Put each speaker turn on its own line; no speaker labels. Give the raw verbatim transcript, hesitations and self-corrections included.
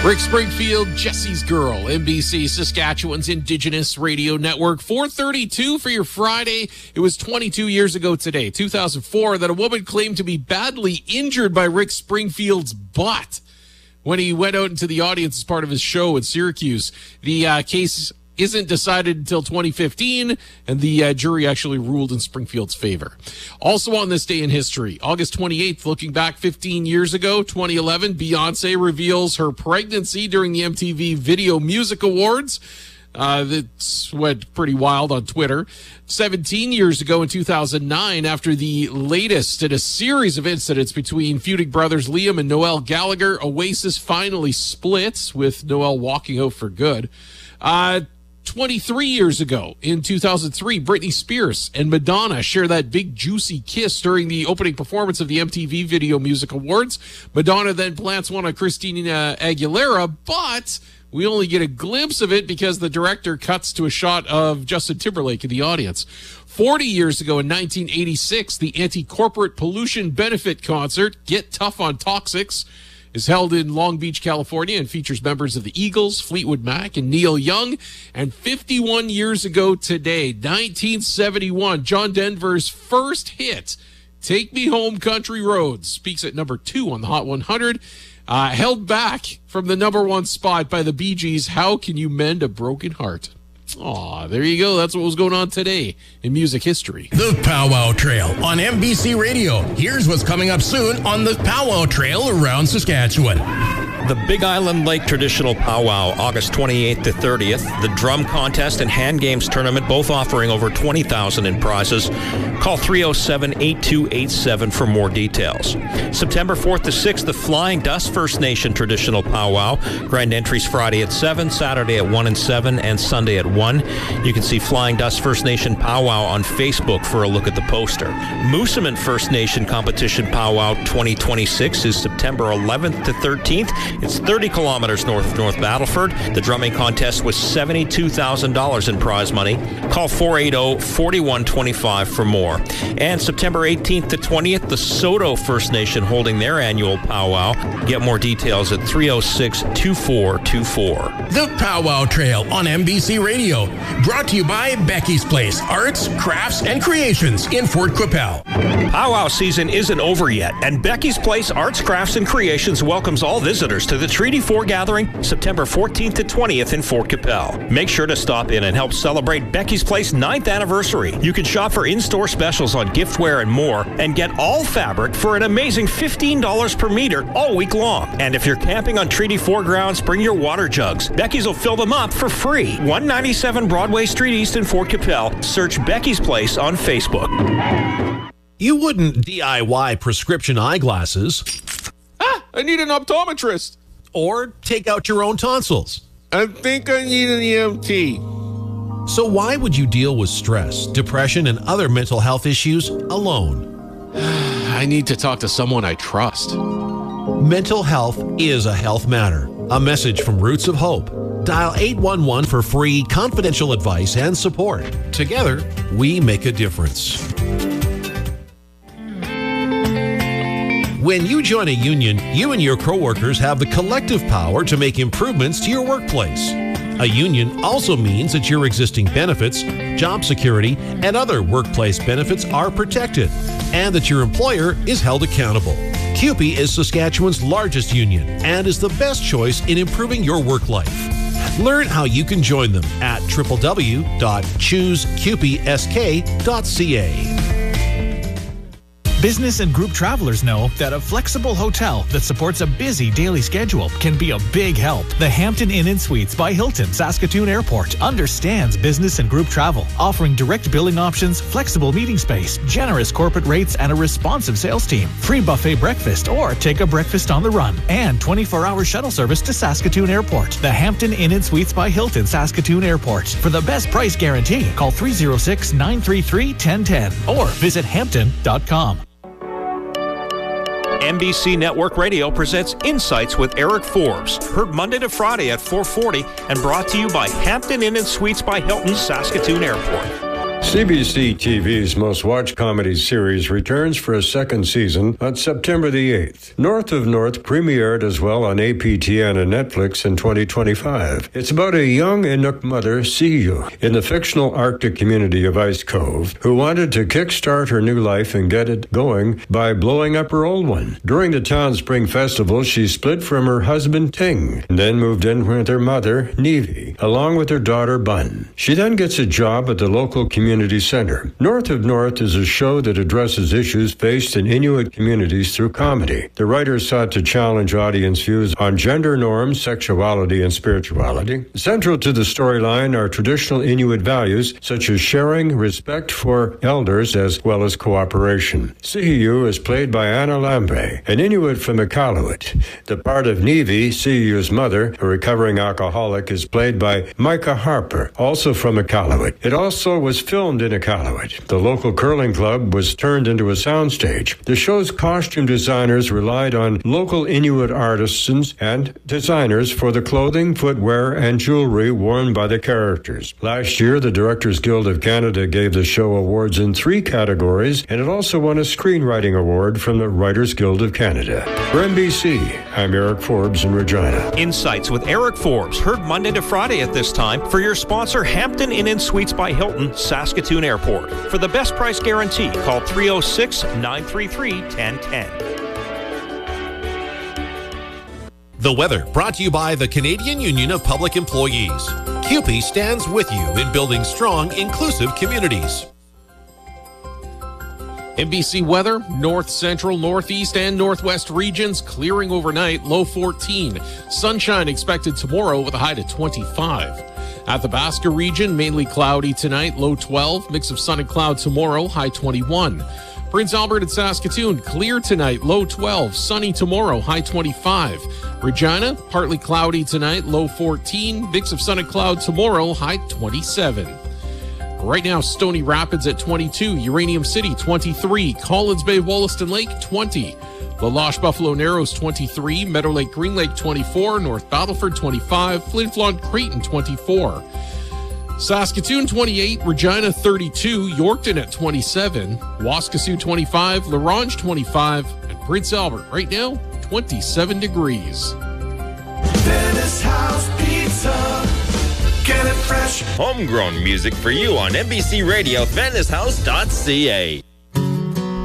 Rick Springfield, Jesse's Girl, N B C, Saskatchewan's Indigenous Radio Network. four thirty-two for your Friday. It was twenty-two years ago today, two thousand four, that a woman claimed to be badly injured by Rick Springfield's butt when he went out into the audience as part of his show in Syracuse. The uh, case isn't decided until twenty fifteen, and the uh, jury actually ruled in Springfield's favor. Also on this day in history, August twenty-eighth, looking back fifteen years ago, twenty eleven, Beyonce reveals her pregnancy during the M T V Video Music Awards. Uh, that went pretty wild on Twitter. seventeen years ago in two thousand nine, after the latest in a series of incidents between feuding brothers Liam and Noel Gallagher, Oasis finally splits, with Noel walking out for good. Uh, twenty-three years ago, in two thousand three, Britney Spears and Madonna share that big juicy kiss during the opening performance of the M T V Video Music Awards. Madonna then plants one on Christina Aguilera, but we only get a glimpse of it because the director cuts to a shot of Justin Timberlake in the audience. forty years ago, in nineteen eighty-six, the Anti-Corporate Pollution Benefit Concert, Get Tough on Toxics, is held in Long Beach, California, and features members of the Eagles, Fleetwood Mac, and Neil Young. And fifty-one years ago today, nineteen seventy-one, John Denver's first hit, Take Me Home Country Roads, peaks at number two on the Hot one hundred, uh, held back from the number one spot by the Bee Gees' How Can You Mend a Broken Heart? Aw, there you go. That's what was going on today in music history.
The Powwow Trail on N B C Radio. Here's what's coming up soon on the Powwow Trail around Saskatchewan.
The Big Island Lake Traditional Powwow, August twenty-eighth to thirtieth. The Drum Contest and Hand Games Tournament, both offering over twenty thousand dollars in prizes. Call three oh seven, eight two eight seven for more details. September fourth to sixth, the Flying Dust First Nation Traditional Powwow. Grand entries Friday at seven, Saturday at one and seven, and Sunday at one. You can see Flying Dust First Nation Powwow on Facebook for a look at the poster. Moosomin First Nation Competition Powwow twenty twenty-six is September eleventh to thirteenth. It's thirty kilometers north of North Battleford. The drumming contest was seventy-two thousand dollars in prize money. Call four eight zero, four one two five for more. And September eighteenth to twentieth, the Soto First Nation holding their annual powwow. Get more details at three oh six, two four two four.
The Powwow Trail on N B C Radio. Brought to you by Becky's Place, Arts, Crafts, and Creations in Fort Qu'Appelle.
Powwow season isn't over yet, and Becky's Place Arts, Crafts, and Creations welcomes all visitors to the Treaty four gathering September fourteenth to twentieth in Fort Qu'Appelle. Make sure to stop in and help celebrate Becky's Place ninth anniversary. You can shop for in-store specials on giftware and more, and get all fabric for an amazing fifteen dollars per meter all week long. And if you're camping on Treaty four grounds, bring your water jugs. Becky's will fill them up for free. one ninety-seven Broadway Street East in Fort Qu'Appelle. Search Becky's Place on Facebook.
You wouldn't D I Y prescription eyeglasses.
Ah, I need an optometrist.
Or take out your own tonsils.
I think I need an E M T.
So why would you deal with stress, depression, and other mental health issues alone?
I need to talk to someone I trust.
Mental health is a health matter. A message from Roots of Hope. Dial eight one one for free confidential advice and support. Together, we make a difference. When you join a union, you and your coworkers have the collective power to make improvements to your workplace. A union also means that your existing benefits, job security, and other workplace benefits are protected, and that your employer is held accountable. C U P E is Saskatchewan's largest union and is the best choice in improving your work life. Learn how you can join them at w w w dot choose q p s k dot c a.
Business and group travelers know that a flexible hotel that supports a busy daily schedule can be a big help. The Hampton Inn and Suites by Hilton Saskatoon Airport understands business and group travel, offering direct billing options, flexible meeting space, generous corporate rates, and a responsive sales team. Free buffet breakfast or take a breakfast on the run, and twenty-four hour shuttle service to Saskatoon Airport. The Hampton Inn and Suites by Hilton Saskatoon Airport. For the best price guarantee, call three oh six, nine three three, one oh one oh or visit hampton dot com.
N B C Network Radio presents Insights with Eric Forbes, heard Monday to Friday at four forty and brought to you by Hampton Inn and Suites by Hilton Saskatoon Airport.
C B C T V's most watched comedy series returns for a second season on September the eighth. North of North premiered as well on A P T N and Netflix in twenty twenty-five. It's about a young Inuk mother, Siyu, in the fictional Arctic community of Ice Cove, who wanted to kickstart her new life and get it going by blowing up her old one. During the town spring festival, she split from her husband, Ting, and then moved in with her mother, Nivi, along with her daughter, Bun. She then gets a job at the local community Center. North of North is a show that addresses issues faced in Inuit communities through comedy. The writers sought to challenge audience views on gender norms, sexuality, and spirituality. Central to the storyline are traditional Inuit values such as sharing, respect for elders, as well as cooperation. Siyu is played by Anna Lambe, an Inuit from Iqaluit. The part of Nivi, Siyu's mother, a recovering alcoholic, is played by Micah Harper, also from Iqaluit. It also was filmed in Iqaluit. The local curling club was turned into a soundstage. The show's costume designers relied on local Inuit artisans and designers for the clothing, footwear, and jewelry worn by the characters. Last year, the Directors Guild of Canada gave the show awards in three categories, and it also won a screenwriting award from the Writers Guild of Canada. For N B C, I'm Eric Forbes in Regina.
Insights with Eric Forbes, heard Monday to Friday at this time for your sponsor, Hampton Inn and Suites by Hilton, Saskatoon Airport. For the best price guarantee, call three oh six, nine three three, one oh one oh.
The weather brought to you by the Canadian Union of Public Employees. C U P E stands with you in building strong, inclusive communities.
N B C weather, north, central, northeast, and northwest regions clearing overnight, low fourteen. Sunshine expected tomorrow with a high to twenty-five. At the Baska region, mainly cloudy tonight, low twelve. Mix of sun and cloud tomorrow, high twenty-one. Prince Albert and Saskatoon, clear tonight, low twelve. Sunny tomorrow, high twenty-five. Regina, partly cloudy tonight, low fourteen. Mix of sun and cloud tomorrow, high twenty-seven. Right now, Stony Rapids at twenty-two, Uranium City twenty-three, Collins Bay, Wollaston Lake twenty, La Loche Buffalo Narrows twenty-three, Meadow Lake Green Lake twenty-four, North Battleford twenty-five, Flin Flon Creighton twenty-four, Saskatoon twenty-eight, Regina thirty-two, Yorkton at twenty-seven, Waskesiu twenty-five, La Ronge twenty-five, and Prince Albert right now twenty-seven degrees.
Venice House Pizza. Get it fresh.
Homegrown music for you on N B C Radio, Venice House dot C A.